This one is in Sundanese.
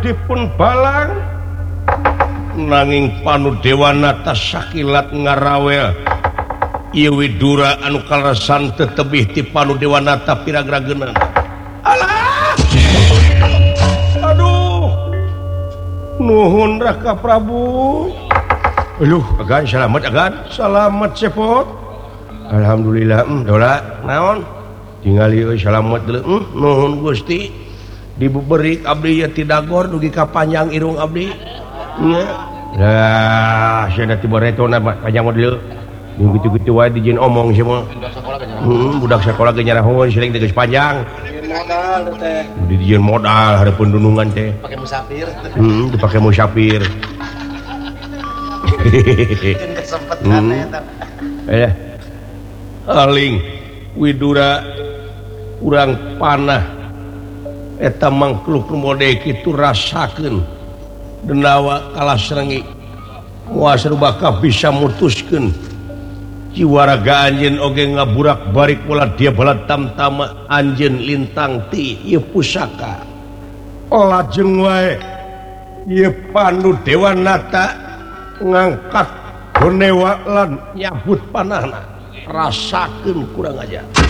dipun balang nanging panu Dewanata sakilat ngarawel ieu Widura anu kaleresan teu tebih ti panu Dewanata piragrageunana. Alah aduh nuhun Raka Prabu. Aduh agan selamat cepot. Alhamdulillah dola naon tinggal ieu salamet deuleu nuhun Gusti diberi abdi ya ti dagor dugi ka panjang irung abdi nya dah sia ti baretona panjang deuleu gitu-gitu wae dijieun omong sia mah budak sakola ge nyarahoeun siling geus panjang modal teh dijieun modal hareupeun dunungan teh pake musafir dipake musafir kesempatan eta aling Widura urang panah eta mangkluk mode kitu rasakeun dendawa kalah serengi moal sarubaka bisa mutuskeun jiwa raga anjeun oge ngaburak-barik pola dia bala tamtama anjeun lintang ti ieu pusaka lajeng wae ieu panu Dewanata ngangkat gonewa lan nyabut panahna rasakeun kurang aja.